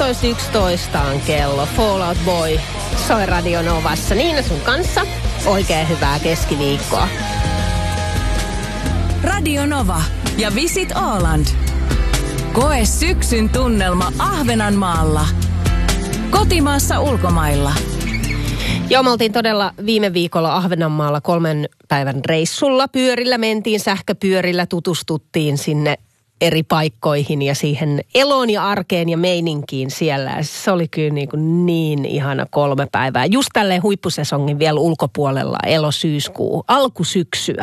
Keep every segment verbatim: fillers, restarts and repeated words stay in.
viisitoista yksitoista on kello. Fall Out Boy soi Radio Novassa. Niina sun kanssa. Oikein hyvää keskiviikkoa. Radio Nova ja Visit Åland. Koe syksyn tunnelma Ahvenanmaalla. Kotimaassa ulkomailla. Joo, me oltiin todella viime viikolla Ahvenanmaalla kolmen päivän reissulla. Pyörillä mentiin, sähköpyörillä tutustuttiin sinne eri paikkoihin ja siihen eloon ja arkeen ja meininkiin siellä. Se oli kyllä niin, kuin niin ihana kolme päivää. Just tälleen huippusesongin vielä ulkopuolella, elo-syyskuu, alkusyksyä.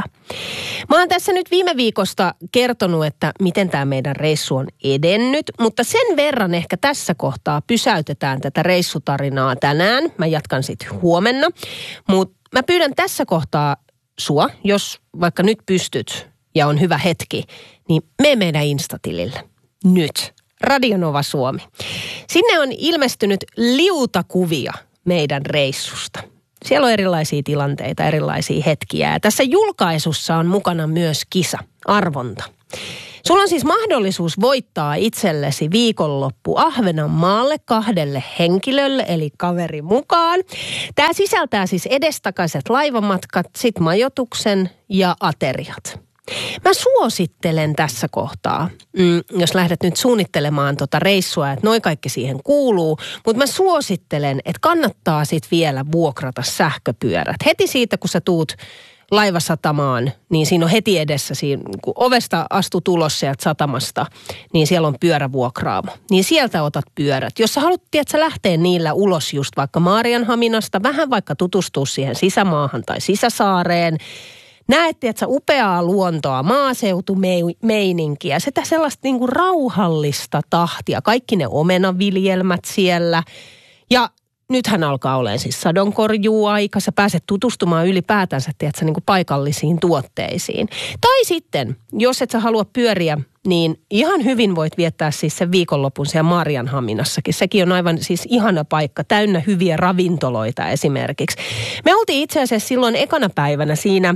Mä oon tässä nyt viime viikosta kertonut, että miten tämä meidän reissu on edennyt, mutta sen verran ehkä tässä kohtaa pysäytetään tätä reissutarinaa tänään. Mä jatkan sitten huomenna, mutta mä pyydän tässä kohtaa sua, jos vaikka nyt pystyt ja on hyvä hetki, niin mene meidän Insta-tilille. Nyt. Radio Nova Suomi. Sinne on ilmestynyt liuta kuvia meidän reissusta. Siellä on erilaisia tilanteita, erilaisia hetkiä. Ja tässä julkaisussa on mukana myös kisa, arvonta. Sulla on siis mahdollisuus voittaa itsellesi viikonloppu Ahvenanmaalle kahdelle henkilölle, eli kaveri mukaan. Tämä sisältää siis edestakaiset laivamatkat, sit majoituksen ja ateriat. Mä suosittelen tässä kohtaa, mm, jos lähdet nyt suunnittelemaan tota reissua, että noi kaikki siihen kuuluu, mutta mä suosittelen, että kannattaa sit vielä vuokrata sähköpyörät. Heti siitä, kun sä tuut laivasatamaan, niin siinä on heti edessä, siinä, kun ovesta astut ulos sieltä satamasta, niin siellä on pyörävuokraamo. Niin sieltä otat pyörät. Jos sä haluat, että sä lähtee niillä ulos just vaikka Maarianhaminasta, vähän vaikka tutustua siihen sisämaahan tai sisäsaareen, näet, että sä upeaa luontoa, maaseutumeininkiä, sitä sellaista niinku rauhallista tahtia, kaikki ne omenaviljelmät siellä. Ja nythän alkaa olemaan siis sadonkorjuuaika, sä pääset tutustumaan ylipäätänsä, tiedätkö, niinku paikallisiin tuotteisiin. Tai sitten, jos et sä halua pyöriä, niin ihan hyvin voit viettää siis sen viikonlopun siellä Maarianhaminassakin. Sekin on aivan siis ihana paikka, täynnä hyviä ravintoloita esimerkiksi. Me oltiin itse asiassa silloin ekana päivänä siinä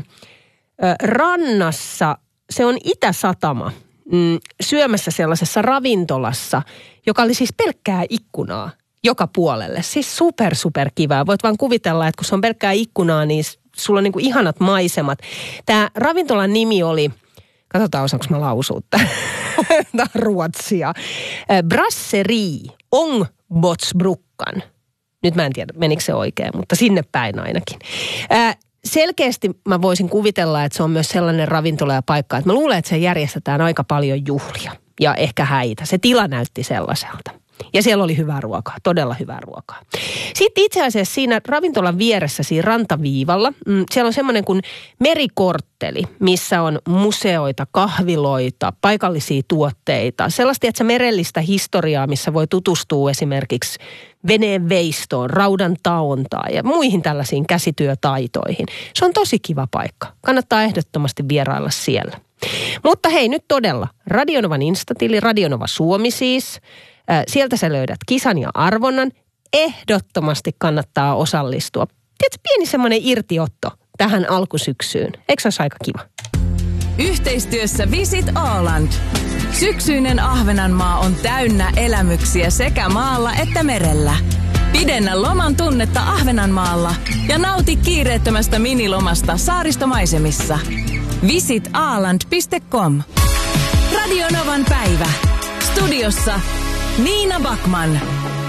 rannassa, se on Itäsatama, mm, syömässä sellaisessa ravintolassa, joka oli siis pelkkää ikkunaa joka puolelle. Siis super, super kivää. Voit vaan kuvitella, että kun se on pelkkää ikkunaa, niin sulla on niinku ihanat maisemat. Tämä ravintolan nimi oli, katsotaan osaanko mä lausua tämä on ruotsia, Brasserie Ångbåtsbrückan. Nyt mä en tiedä, menikö se oikein, mutta sinne päin ainakin. Selkeästi mä voisin kuvitella, että se on myös sellainen ravintola ja paikka, että mä luulen, että se järjestetään aika paljon juhlia ja ehkä häitä. Se tila näytti sellaiselta. Ja siellä oli hyvää ruokaa, todella hyvää ruokaa. Sitten itse asiassa siinä ravintolan vieressä, siinä rantaviivalla, mm, siellä on semmoinen kuin merikortteli, missä on museoita, kahviloita, paikallisia tuotteita. Sellaista, että se merellistä historiaa, missä voi tutustua esimerkiksi veneen veistoon, raudan taontaan ja muihin tällaisiin käsityötaitoihin. Se on tosi kiva paikka. Kannattaa ehdottomasti vierailla siellä. Mutta hei, nyt todella Radio Novan Instatili, Radio Nova Suomi siis. Sieltä sä löydät kisan ja arvonnan. Ehdottomasti kannattaa osallistua. Tiedätkö, pieni semmoinen irtiotto tähän alkusyksyyn. Eikö se olisi aika kiva? Yhteistyössä Visit Åland. Syksyinen Ahvenanmaa on täynnä elämyksiä sekä maalla että merellä. Pidennä loman tunnetta Ahvenanmaalla ja nauti kiireettömästä minilomasta saaristomaisemissa. visit åland piste com. Radio Novan päivä. Studiossa Niina Backman.